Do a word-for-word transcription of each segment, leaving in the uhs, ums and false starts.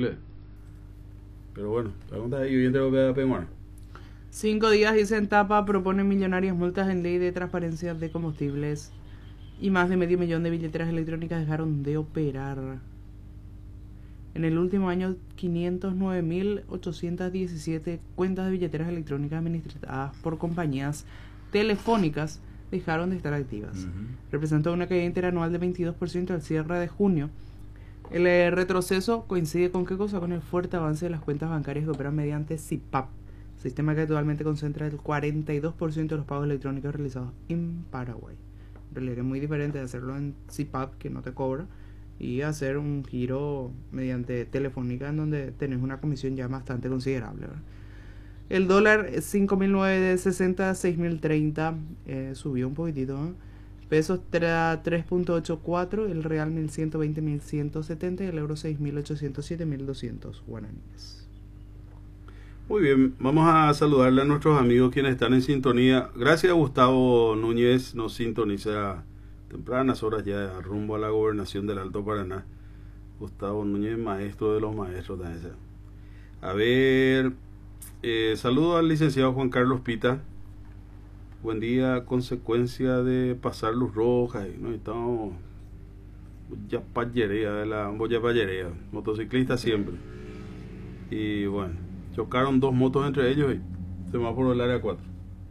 Increíble. Pero bueno, pregunta ahí, bien tengo que pegar. Cinco días y en tapa proponen millonarias multas en ley de transparencia de combustibles. Y más de medio millón de billeteras electrónicas dejaron de operar. En el último año, quinientos nueve mil ochocientos diecisiete cuentas de billeteras electrónicas administradas por compañías telefónicas dejaron de estar activas. Uh-huh. Representó una caída interanual de veintidós por ciento al cierre de junio. El eh, retroceso coincide con qué cosa, con el fuerte avance de las cuentas bancarias que operan mediante C I P A P, sistema que actualmente concentra el cuarenta y dos por ciento de los pagos electrónicos realizados en Paraguay. En realidad es muy diferente de hacerlo en C I P A P, que no te cobra, y hacer un giro mediante telefónica en donde tenés una comisión ya bastante considerable, ¿verdad? El dólar cinco mil novecientos sesenta a seis mil treinta, eh, subió un poquitito, ¿eh? Pesos tres punto ochenta y cuatro, el real mil ciento veinte a mil ciento setenta y el euro seis mil ochocientos siete a mil doscientos guaraníes. Muy bien, vamos a saludarle a nuestros amigos quienes están en sintonía. Gracias a Gustavo Núñez, nos sintoniza a tempranas horas ya rumbo a la gobernación del Alto Paraná. Gustavo Núñez, maestro de los maestros también. A ver, eh, saludo al licenciado Juan Carlos Pita. Buen día, consecuencia de pasar luz roja, y no estamos ya payerea de la boya payerea, motociclista siempre. Y bueno, chocaron dos motos entre ellos y semáforo del área cuatro.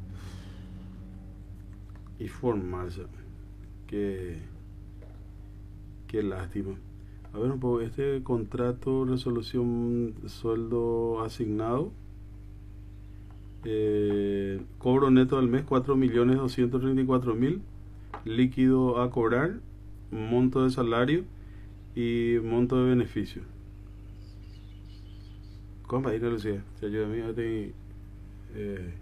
Y formarse. Qué, qué lástima. A ver un poco, este contrato, resolución, sueldo asignado. Eh, cobro neto al mes cuatro millones doscientos treinta y cuatro mil, líquido a cobrar, monto de salario y monto de beneficio. ¿Cómo va a ir, Lucía? Se ayuda a mí, eh,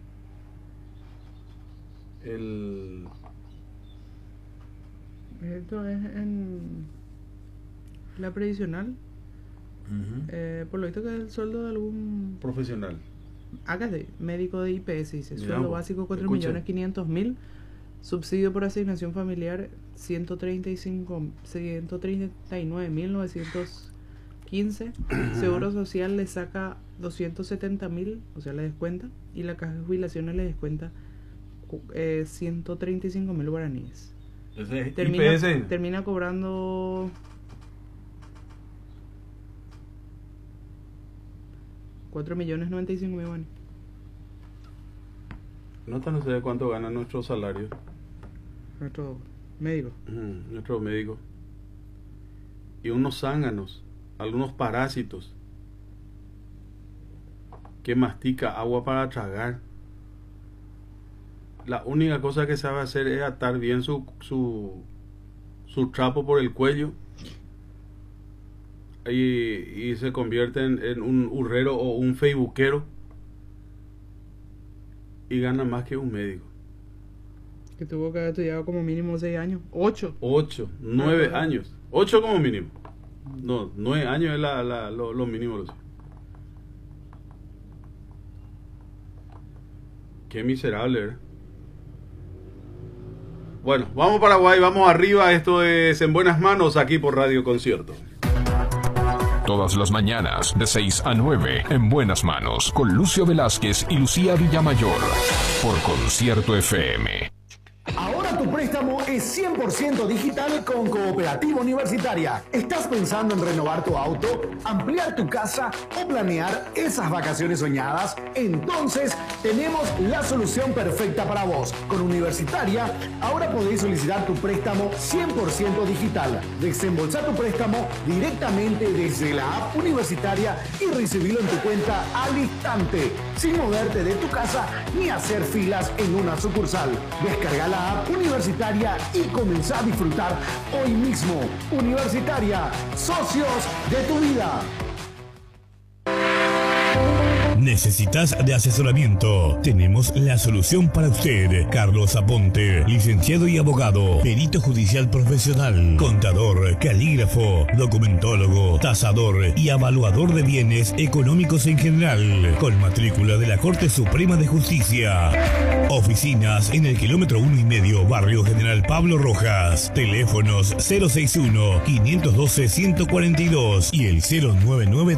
el... Esto es en la previsional. Uh-huh. eh, por lo visto que es el sueldo de algún profesional. Hágase, médico de I P S, dice, sueldo Miramos, básico cuatro millones quinientos mil, subsidio por asignación familiar ciento treinta y cinco, ciento treinta y nueve mil novecientos quince, seguro social le saca doscientos setenta mil, o sea le descuenta, y la caja de jubilaciones le descuenta eh, ciento treinta y cinco mil guaraníes. ¿Ese es termina, I P S? Termina cobrando cuatro millones noventa y cinco mil guaraníes. No tan no sé cuánto gana nuestro salario. Nuestro médico. Uh, nuestro médico. Y unos zánganos, algunos parásitos que mastica agua para tragar. La única cosa que sabe hacer es atar bien su su, su trapo por el cuello y, y se convierte en, en un hurrero o un facebookero y gana más que un médico. Que tuvo que haber estudiado como mínimo seis años. Ocho. Ocho, nueve ah, años. Ocho como mínimo. No, nueve años es la, la, lo, lo mínimo. Lo sé. Qué miserable, ¿verdad? Bueno, vamos a Paraguay, vamos arriba. Esto es En Buenas Manos, aquí por Radio Concierto. Todas las mañanas, de seis a nueve, En Buenas Manos, con Lucio Velázquez y Lucía Villamayor, por Concierto F M. Ahora tu préstamo es cien por ciento digital con Cooperativa Universitaria. ¿Estás pensando en renovar tu auto, ampliar tu casa o planear esas vacaciones soñadas? Entonces tenemos la solución perfecta para vos. Con Universitaria, ahora podés solicitar tu préstamo cien por ciento digital. Desembolsar tu préstamo directamente desde la app Universitaria y recibirlo en tu cuenta al instante, sin moverte de tu casa ni hacer filas en una sucursal. Descarga la app Universitaria y comenzá a disfrutar hoy mismo. Universitaria, socios de tu vida. ¿Necesitas de asesoramiento? Tenemos la solución para usted. Carlos Aponte, licenciado y abogado, perito judicial profesional, contador, calígrafo, documentólogo, tasador y evaluador de bienes económicos en general, con matrícula de la Corte Suprema de Justicia. Oficinas en el kilómetro uno y medio, Barrio General Pablo Rojas. Teléfonos cero seis uno, quinientos doce, ciento cuarenta y dos y el cero nueve nueve